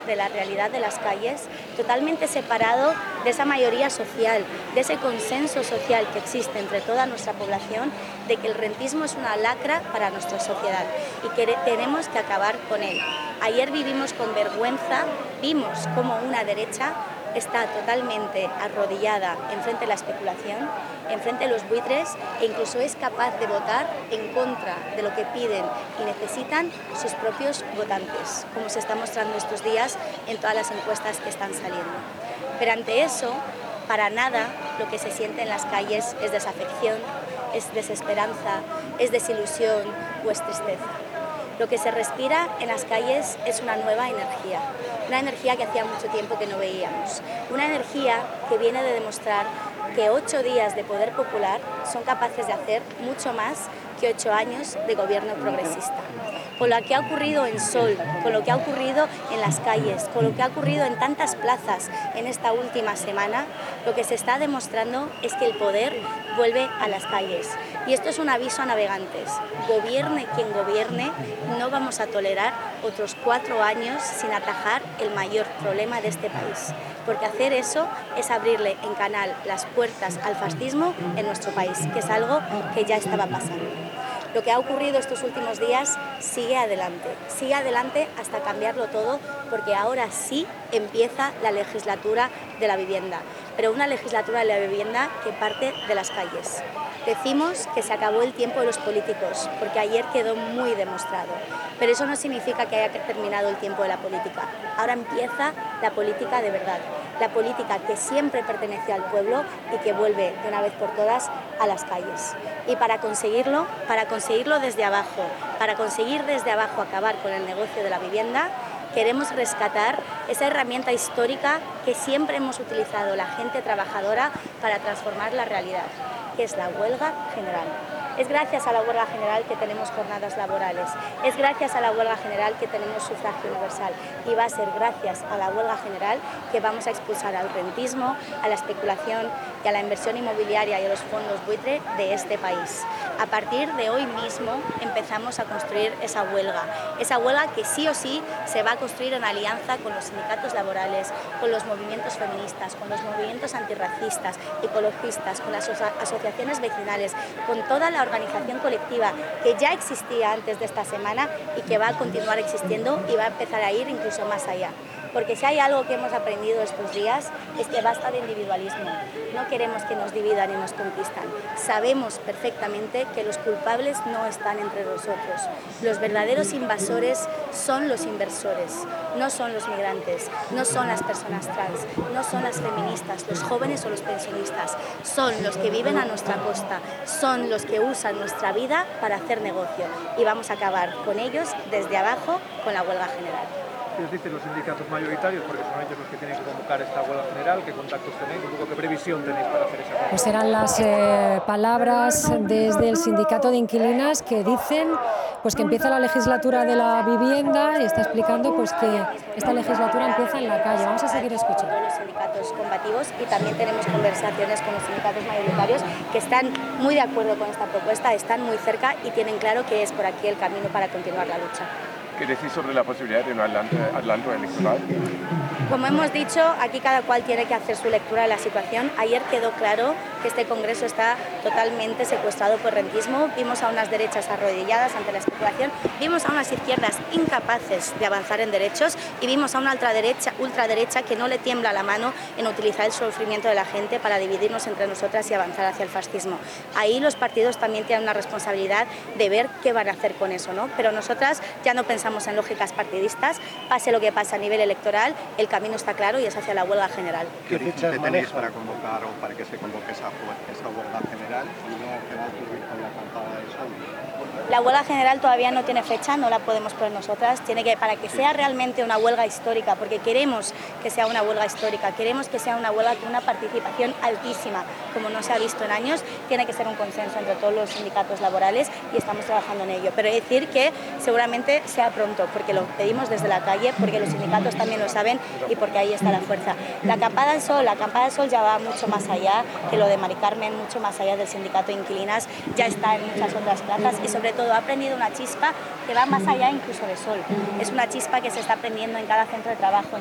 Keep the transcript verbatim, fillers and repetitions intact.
de la realidad de las calles, totalmente separado de esa mayoría social, de ese consenso social que existe entre toda nuestra población, de que el rentismo es una lacra para nuestra sociedad y que tenemos que acabar con él. Ayer vivimos con vergüenza, vimos cómo una derecha está totalmente arrodillada enfrente de la especulación, enfrente de los buitres, e incluso es capaz de votar en contra de lo que piden y necesitan sus propios votantes, como se está mostrando estos días en todas las encuestas que están saliendo. Pero ante eso, para nada lo que se siente en las calles es desafección, es desesperanza, es desilusión o es tristeza. Lo que se respira en las calles es una nueva energía, una energía que hacía mucho tiempo que no veíamos, una energía que viene de demostrar que ocho días de poder popular son capaces de hacer mucho más que ocho años de gobierno progresista. Con lo que ha ocurrido en Sol, con lo que ha ocurrido en las calles, con lo que ha ocurrido en tantas plazas en esta última semana, lo que se está demostrando es que el poder vuelve a las calles. Y esto es un aviso a navegantes. Gobierne quien gobierne, no vamos a tolerar otros cuatro años sin atajar el mayor problema de este país. Porque hacer eso es abrirle en canal las puertas al fascismo en nuestro país, que es algo que ya estaba pasando. Lo que ha ocurrido estos últimos días sigue adelante, sigue adelante hasta cambiarlo todo, porque ahora sí empieza la legislatura de la vivienda, pero una legislatura de la vivienda que parte de las calles. Decimos que se acabó el tiempo de los políticos, porque ayer quedó muy demostrado, pero eso no significa que haya terminado el tiempo de la política. Ahora empieza la política de verdad, la política que siempre pertenece al pueblo y que vuelve de una vez por todas a las calles. Y para conseguirlo, para conseguirlo desde abajo, para conseguir desde abajo acabar con el negocio de la vivienda, queremos rescatar esa herramienta histórica que siempre hemos utilizado la gente trabajadora para transformar la realidad, que es la huelga general. Es gracias a la huelga general que tenemos jornadas laborales, es gracias a la huelga general que tenemos sufragio universal y va a ser gracias a la huelga general que vamos a expulsar al rentismo, a la especulación y a la inversión inmobiliaria y a los fondos buitre de este país. A partir de hoy mismo empezamos a construir esa huelga, esa huelga que sí o sí se va a construir en alianza con los sindicatos laborales, con los movimientos feministas, con los movimientos antirracistas, ecologistas, con las asociaciones vecinales, con toda la organización colectiva que ya existía antes de esta semana y que va a continuar existiendo y va a empezar a ir incluso más allá. Porque si hay algo que hemos aprendido estos días es que basta de individualismo. No queremos que nos dividan y nos conquistan. Sabemos perfectamente que los culpables no están entre nosotros. Los verdaderos invasores son los inversores, no son los migrantes, no son las personas trans, no son las feministas, los jóvenes o los pensionistas. Son los que viven a nuestra costa, son los que usan nuestra vida para hacer negocio. Y vamos a acabar con ellos desde abajo con la huelga general. ¿Qué os dicen los sindicatos mayoritarios? Porque son ellos los que tienen que convocar esta huelga general. ¿Qué contactos tenéis? Un poco, ¿qué previsión tenéis para hacer esa huelga? Pues serán las eh, palabras desde el sindicato de inquilinas que dicen pues que empieza la legislatura de la vivienda y está explicando pues que esta legislatura empieza en la calle. Vamos a seguir escuchando. Todos los sindicatos combativos y también tenemos conversaciones con los sindicatos mayoritarios que están muy de acuerdo con esta propuesta, están muy cerca y tienen claro que es por aquí el camino para continuar la lucha. ¿Qué decís sobre la posibilidad de un adelanto electoral? Como hemos dicho, aquí cada cual tiene que hacer su lectura de la situación. Ayer quedó claro que este Congreso está totalmente secuestrado por rentismo. Vimos a unas derechas arrodilladas ante la especulación, vimos a unas izquierdas incapaces de avanzar en derechos y vimos a una ultraderecha, ultraderecha que no le tiembla la mano en utilizar el sufrimiento de la gente para dividirnos entre nosotras y avanzar hacia el fascismo. Ahí los partidos también tienen una responsabilidad de ver qué van a hacer con eso, ¿no? Pero nosotras ya no pensamos en lógicas partidistas, pase lo que pase a nivel electoral, el camino está claro y es hacia la huelga general. ¿Qué fechas tenéis para convocar o para que se convoque esa, esa huelga general y luego qué va a ocurrir con la acampada de Sol? La huelga general todavía no tiene fecha, no la podemos poner nosotras, tiene que, para que sea realmente una huelga histórica, porque queremos que sea una huelga histórica, queremos que sea una huelga con una participación altísima, como no se ha visto en años, tiene que ser un consenso entre todos los sindicatos laborales y estamos trabajando en ello. Pero decir que seguramente sea pronto, porque lo pedimos desde la calle, porque los sindicatos también lo saben y porque ahí está la fuerza. La acampada del Sol, la acampada del Sol ya va mucho más allá que lo de Mari Carmen, mucho más allá del sindicato de inquilinas, ya está en muchas otras plazas y sobre todo ha prendido una chispa que va más allá incluso de Sol. Es una chispa que se está prendiendo en cada centro de trabajo,